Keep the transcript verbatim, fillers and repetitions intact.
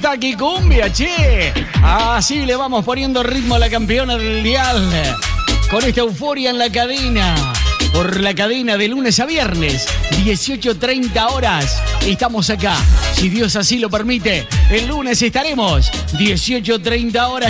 Saki Cumbia, che. Así le vamos poniendo ritmo a la campeona del dial. Con esta euforia en la cadena. Por la cadena de lunes a viernes, dieciocho treinta horas. Estamos acá. Si Dios así lo permite, el lunes estaremos dieciocho treinta horas.